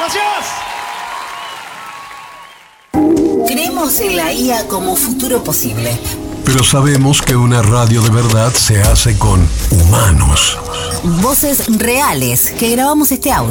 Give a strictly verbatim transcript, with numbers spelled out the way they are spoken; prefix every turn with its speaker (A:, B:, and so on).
A: Gracias.
B: Creemos en la I A como futuro posible.
C: Pero sabemos que una radio de verdad se hace con humanos.
B: Voces reales que grabamos este audio.